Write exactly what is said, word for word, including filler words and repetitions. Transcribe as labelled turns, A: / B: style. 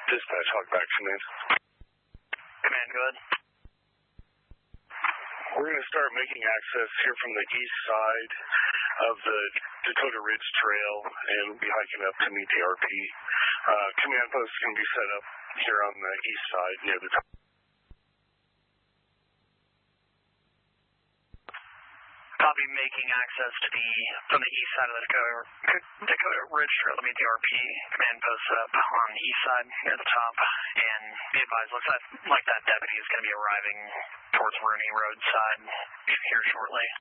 A: Dispatch, hog back, command.
B: Command, go ahead.
A: We're going to start making access here from the east side of the Dakota Ridge Trail, and we'll be hiking up to meet the R P. Uh, command post is going to be set up here on the east side near the top.
B: Copy, making access to the, from the east side of the Dakota, Dakota Ridge Trail to meet the R P. Command post set up on the east side near the top, and be advised, looks like, like that deputy is going to be arriving towards Rooney Road side here shortly.